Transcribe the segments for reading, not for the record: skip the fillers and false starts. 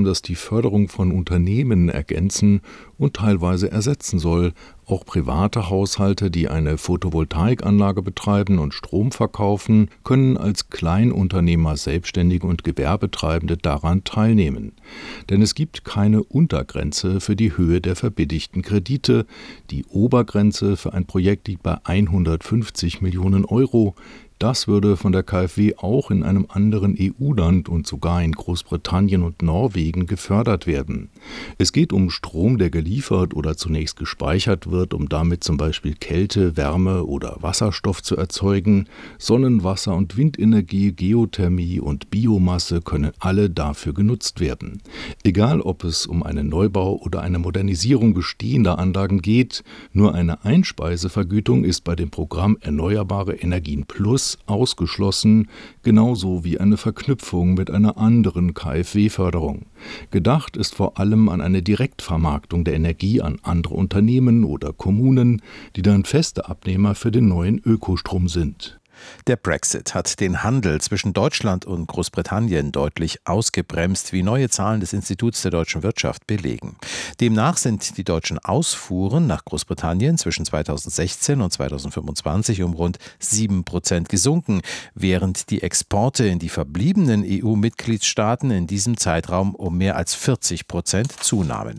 das die Förderung von Unternehmen ergänzen und teilweise ersetzen soll. Auch private Haushalte, die eine Photovoltaikanlage betreiben und Strom verkaufen, können als Kleinunternehmer, Selbstständige und Gewerbetreibende daran teilnehmen. Denn es gibt keine Untergrenze für die Höhe der verbilligten Kredite. Die Obergrenze für ein Projekt liegt bei 150 Millionen Euro. Das würde von der KfW auch in einem anderen EU-Land und sogar in Großbritannien und Norwegen gefördert werden. Es geht um Strom, der geliefert oder zunächst gespeichert wird, um damit zum Beispiel Kälte, Wärme oder Wasserstoff zu erzeugen. Sonnen-, Wasser- und Windenergie, Geothermie und Biomasse können alle dafür genutzt werden. Egal, ob es um einen Neubau oder eine Modernisierung bestehender Anlagen geht, nur eine Einspeisevergütung ist bei dem Programm Erneuerbare Energien Plus ausgeschlossen, genauso wie eine Verknüpfung mit einer anderen KfW-Förderung. Gedacht ist vor allem an eine Direktvermarktung der Energie an andere Unternehmen oder Kommunen, die dann feste Abnehmer für den neuen Ökostrom sind. Der Brexit hat den Handel zwischen Deutschland und Großbritannien deutlich ausgebremst, wie neue Zahlen des Instituts der deutschen Wirtschaft belegen. Demnach sind die deutschen Ausfuhren nach Großbritannien zwischen 2016 und 2025 um rund 7% gesunken, während die Exporte in die verbliebenen EU-Mitgliedstaaten in diesem Zeitraum um mehr als 40% zunahmen.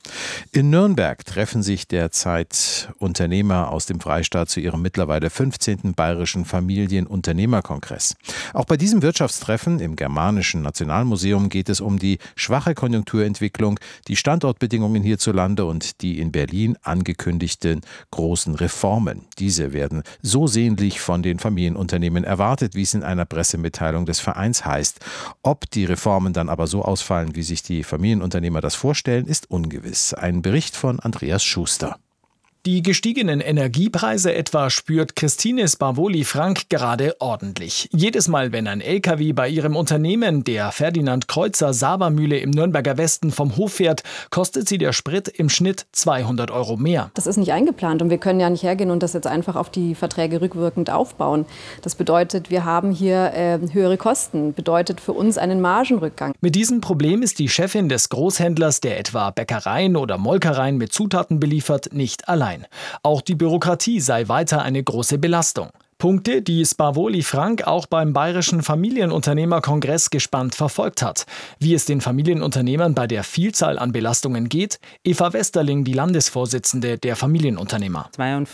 In Nürnberg treffen sich derzeit Unternehmer aus dem Freistaat zu ihrem mittlerweile 15. Bayerischen Familienunternehmerkongress. Auch bei diesem Wirtschaftstreffen im Germanischen Nationalmuseum geht es um die schwache Konjunkturentwicklung, die Standortbedingungen hierzulande und die in Berlin angekündigten großen Reformen. Diese werden so sehnlich von den Familienunternehmen erwartet, wie es in einer Pressemitteilung des Vereins heißt. Ob die Reformen dann aber so ausfallen, wie sich die Familienunternehmer das vorstellen, ist ungewiss. Ein Bericht von Andreas Schuster. Die gestiegenen Energiepreise etwa spürt Christine Sparvoli-Frank gerade ordentlich. Jedes Mal, wenn ein LKW bei ihrem Unternehmen, der Ferdinand Kreuzer Sabermühle im Nürnberger Westen, vom Hof fährt, kostet sie der Sprit im Schnitt 200 Euro mehr. Das ist nicht eingeplant und wir können ja nicht hergehen und das jetzt einfach auf die Verträge rückwirkend aufbauen. Das bedeutet, wir haben hier höhere Kosten, bedeutet für uns einen Margenrückgang. Mit diesem Problem ist die Chefin des Großhändlers, der etwa Bäckereien oder Molkereien mit Zutaten beliefert, nicht allein. Auch die Bürokratie sei weiter eine große Belastung. Punkte, die Sparvoli-Frank auch beim Bayerischen Familienunternehmerkongress gespannt verfolgt hat. Wie es den Familienunternehmern bei der Vielzahl an Belastungen geht, Eva Westerling, die Landesvorsitzende der Familienunternehmer.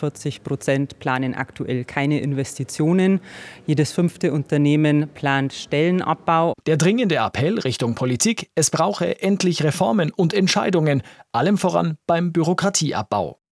42% planen aktuell keine Investitionen. Jedes 5. Unternehmen plant Stellenabbau. Der dringende Appell Richtung Politik, es brauche endlich Reformen und Entscheidungen, allem voran beim Bürokratieabbau.